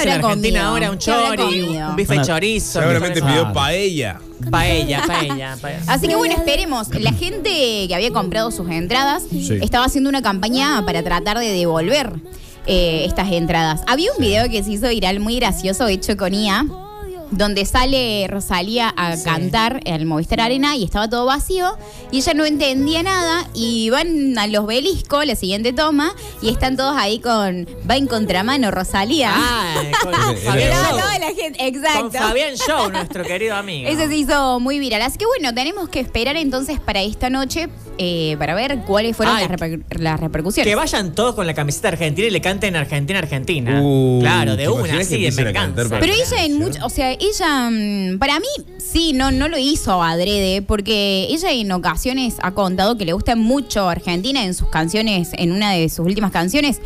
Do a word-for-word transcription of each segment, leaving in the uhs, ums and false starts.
en habrá Argentina comido? ahora? Un ¿Qué habrá chori, comido? un bife de chorizo. Seguramente un bife de- pidió paella. Paella, paella, paella. Así que bueno, esperemos. La gente que había comprado sus entradas Sí. estaba haciendo una campaña para tratar de devolver eh, estas entradas. Había un video que se hizo viral muy gracioso, hecho con I A, donde sale Rosalía a Sí. cantar al Movistar Arena y estaba todo vacío y ella no entendía nada y van al obelisco, la siguiente toma, y están todos ahí con va en contramano Rosalía. Ah, con Era- Fabián era- Show. toda la gente, Con exacto. Fabián Show, nuestro querido amigo. Ese se hizo muy viral. Así que bueno, tenemos que esperar entonces para esta noche eh, para ver cuáles fueron Ay, las, reper- las repercusiones. Que vayan todos con la camiseta argentina y le canten Argentina, Argentina. Uh, claro, de ¿te una, imaginas que así de empiecen a venganza. cantar para- Pero ella en mucho, o sea, ella mm, para mí sí, no, no lo hizo adrede, porque ella en ocasiones ha contado que le gusta mucho Argentina en sus canciones, en una de sus últimas canciones,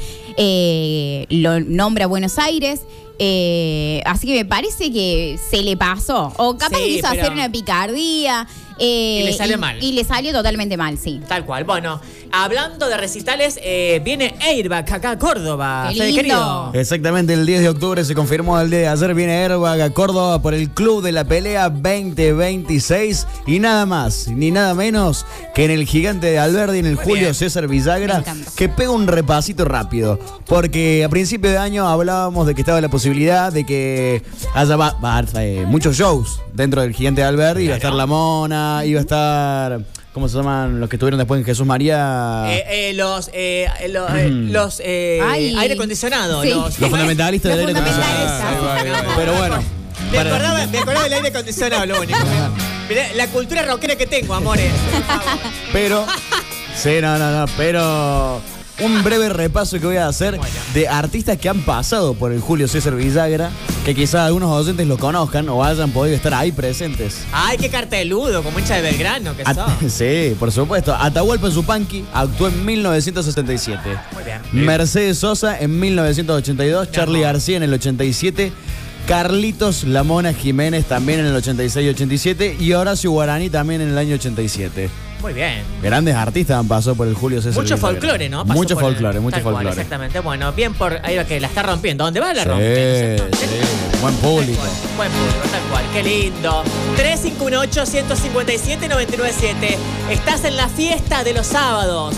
eh, lo nombra Buenos Aires. Eh, así que me parece que se le pasó. O capaz Sí, quiso pero- hacer una picardía. eh, Y le salió mal. Y le salió totalmente mal, sí. Tal cual. Bueno, hablando de recitales, eh, viene Airbag acá a Córdoba. Qué Fede, lindo. querido. Exactamente, el diez de octubre se confirmó el día de ayer. Viene Airbag a Córdoba por el Club de la Pelea veinte veintiséis. Y nada más, ni nada menos que en el Gigante de Alberdi, en el Muy Julio bien. César Me Villagra, encanta. que pega un repasito rápido. Porque a principio de año hablábamos de que estaba la posibilidad de que haya va- va- eh, muchos shows dentro del Gigante de Alberdi. Iba a estar La Mona, iba a estar... ¿Cómo se llaman los que estuvieron después en Jesús María? Eh, eh, los eh, eh, lo- eh, los eh, Ay. aire acondicionado. Sí. Los, Los fundamentalistas del Los aire acondicionado. fundamentalistas. Ah, ahí va, ahí va. Pero bueno. Me para- acordaba, me acordaba del aire acondicionado, lo único. Mirá, la cultura rockera que tengo, amores. Por favor. Pero, sí, no, no, no, pero un breve repaso que voy a hacer Bueno. de artistas que han pasado por el Julio César Villagra, que quizás algunos oyentes lo conozcan o hayan podido estar ahí presentes. Ay, qué carteludo, como hincha de Belgrano que At- sos. sí, por supuesto. Atahualpa Yupanqui actuó en mil novecientos sesenta y siete. Muy bien. Mercedes Sosa en mil novecientos ochenta y dos. Mi Charly amor. García en el ochenta y siete. Carlitos La Mona Jiménez también en el ochenta y seis y ochenta y siete. Y Horacio Guaraní también en el año ochenta y siete. Muy bien. Grandes artistas han pasado por el Julio César Mucho Villagra. folclore, ¿no? Pasó Mucho por el- folclore, mucho tal cual, folclore. exactamente. Bueno, bien por ahí va que la está rompiendo. ¿Dónde va la Sí, rompe? ¿no es sí, cierto? buen público. Tal cual, buen público, tal cual. Qué lindo. tres cinco uno ocho, uno cinco siete, nueve nueve siete. Estás en la fiesta de los sábados.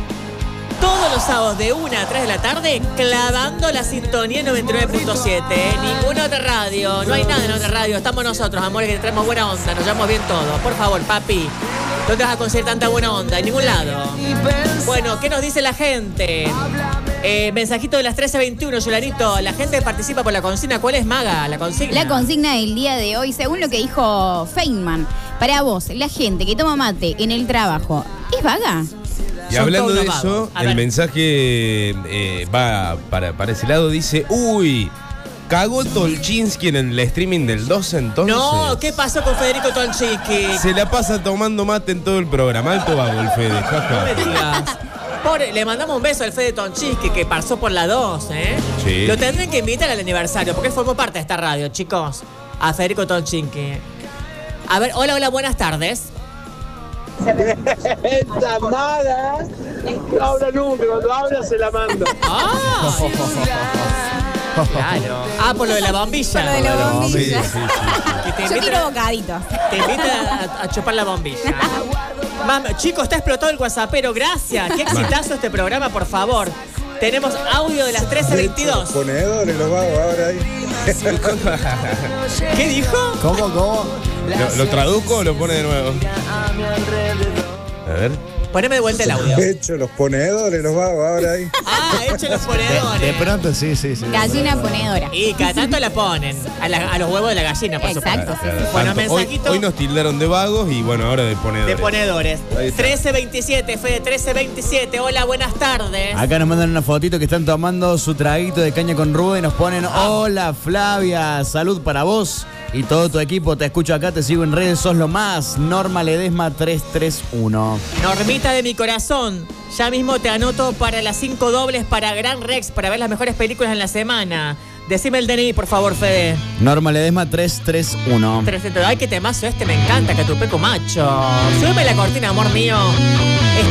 Todos los sábados de una a tres de la tarde, clavando la sintonía noventa y nueve punto siete. Ninguna otra radio, no hay nada en otra radio. Estamos nosotros, amores, que traemos buena onda, nos llevamos bien todo. Por favor, papi, ¿dónde vas a conseguir tanta buena onda? En ningún lado. Bueno, ¿qué nos dice la gente? Eh, mensajito de las trece veintiuno, Yolanito. La gente participa por la consigna. ¿Cuál es, Maga? La consigna. La consigna del día de hoy, según lo que dijo Feynman, para vos, la gente que toma mate en el trabajo, ¿es vaga? Y Son hablando todos de unos eso, vagos. A el ver. mensaje eh, va para, para ese lado. Dice, uy, cagó Tolchinsky en el streaming del doce entonces. No, ¿qué pasó con Federico Tonchiqui? Se la pasa tomando mate en todo el programa. Alto vago el Fede, No me jaja. digas. Pobre, le mandamos un beso al Fede Tonchiqui que pasó por la dos, ¿eh? Sí. Lo tendrán que invitar al aniversario porque él formó parte de esta radio, chicos. A Federico Tonchiqui. A ver, hola, hola, buenas tardes. Esta maga no habla nunca, cuando habla se la mando. ¡Ah! Claro. Ah, por lo de la bombilla. Por lo de la bombilla. Sí, sí, sí. Que te Yo invita- quiero bocaditos. Te invita a, a chupar la bombilla. Mam, chicos, está explotado el WhatsAppero. Gracias. Qué exitazo este programa, por favor. Tenemos audio de las trece veintidós. Ponedores los vagos ahora ahí. ¿Qué dijo? ¿Cómo, cómo? ¿Lo, lo traduzco o lo pone de nuevo? A ver. Poneme de vuelta el audio. Hecho los ponedores los vagos ahora ahí. Ah, hecho los De, ponedores. de pronto, sí, sí, sí. Gallina ponedora. Y cada tanto la ponen. A, la- a los huevos de la gallina, por Exacto, supuesto. sí, sí. Bueno, Tanto- hoy, mensajito hoy nos tildaron de vagos y bueno, ahora de ponedores. de ponedores. Ahí está. trece veintisiete, Fede, trece veintisiete. Hola, buenas tardes. Acá nos mandan una fotito que están tomando su traguito de caña con ruda y nos ponen, hola Flavia, salud para vos y todo tu equipo. Te escucho acá, te sigo en redes, sos lo más. Norma Ledesma tres tres uno. Normita de mi corazón, ya mismo te anoto para las cinco dobles para Gran Rex, para ver las mejores películas en la semana. Decime el D N I, por favor, Fede. Norma Ledesma tres tres uno. trescientos. Ay, qué temazo este, me encanta, Catupeco Macho. Súbeme la cortina, amor mío.